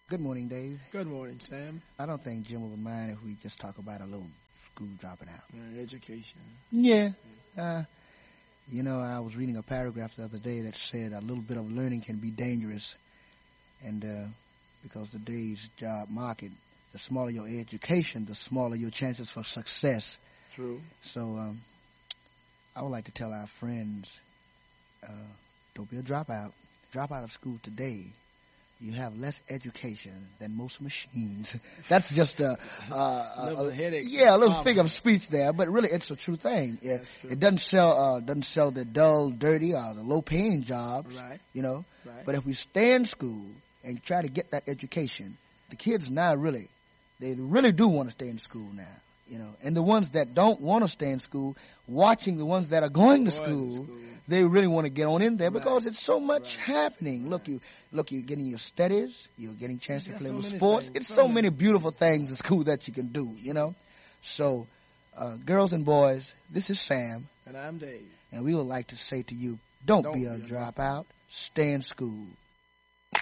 Good morning, Dave. Good morning, Sam. I don't think Jim would mind if we just talk about a little school dropping out. Education. Yeah. Uh, I was reading a paragraph the other day that said a little bit of learning can be dangerous, and because today's job market, the smaller your education, the smaller your chances for success. True. So I would like to tell our friends, uh, don't be a dropout. Drop out of school today. You have less education than most machines. That's just little headaches. Yeah, a little figure of speech there, but really it's a true thing. It doesn't sell the dull, dirty, or the low-paying jobs. Right. Right. But if we stay in school and try to get that education, the kids now they really do want to stay in school now. And the ones that don't want to stay in school, watching the ones that are going to school, they really want to get on in there because it's so much happening. Look, you're getting your studies, you're getting a chance to play with sports. It's so many beautiful things in school that you can do, So, girls and boys, this is Sam. And I'm Dave. And we would like to say to you, don't be a dropout. Stay in school.